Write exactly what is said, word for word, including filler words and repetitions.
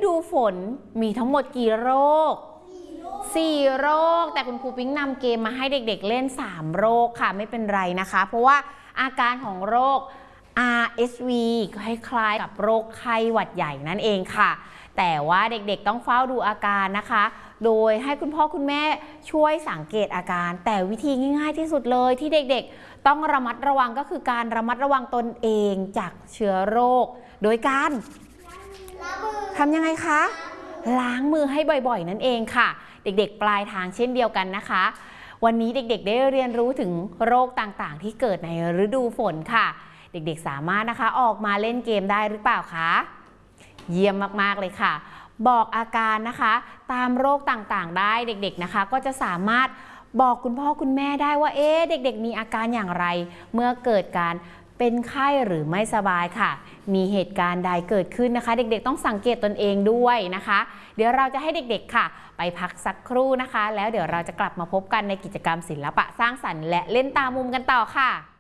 ดูฝนมีทั้งหมดกี่โรคสี่โรคแต่คุณครูปิ๊งนำเกมมาให้เด็กๆเล่นสามโรคค่ะไม่เป็นไรนะคะเพราะว่าอาการของโรค อาร์ เอส วี ก็คล้ายๆกับโรคไข้หวัดใหญ่นั่นเองค่ะแต่ว่าเด็กๆต้องเฝ้าดูอาการนะคะโดยให้คุณพ่อคุณแม่ช่วยสังเกตอาการแต่วิธีง่ายๆที่สุดเลยที่เด็กๆต้องระมัดระวังก็คือการระมัดระวังตนเองจากเชื้อโรคโดยการทำยังไงคะล้างมือให้บ่อยๆนั่นเองค่ะเด็กๆปลายทางเช่นเดียวกันนะคะวันนี้เด็กๆได้เรียนรู้ถึงโรคต่างๆที่เกิดในฤดูฝนค่ะเด็กๆสามารถนะคะออกมาเล่นเกมได้หรือเปล่าคะเยี่ยมมากๆเลยค่ะบอกอาการนะคะตามโรคต่างๆได้เด็กๆนะคะก็จะสามารถบอกคุณพ่อคุณแม่ได้ว่าเอ๊ะเด็กๆมีอาการอย่างไรเมื่อเกิดการเป็นไข้หรือไม่สบายค่ะมีเหตุการณ์ใดเกิดขึ้นนะคะเด็กๆต้องสังเกตตนเองด้วยนะคะเดี๋ยวเราจะให้เด็กๆค่ะไปพักสักครู่นะคะแล้วเดี๋ยวเราจะกลับมาพบกันในกิจกรรมศิลปะสร้างสรรค์และเล่นตามมุมกันต่อค่ะ